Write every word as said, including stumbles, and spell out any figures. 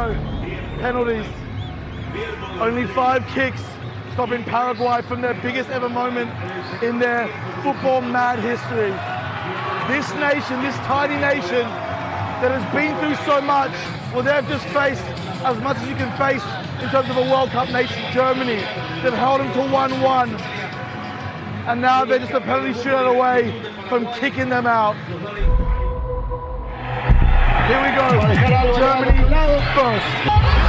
go. Penalties. Only five kicks stopping Paraguay from their biggest ever moment in their football mad history. This nation, this tiny nation that has been through so much, well, they've just faced as much as you can face in terms of a World Cup nation, Germany. They've held them to one one. And now they're just a penalty shootout away from kicking them out. Here we go, Germany first.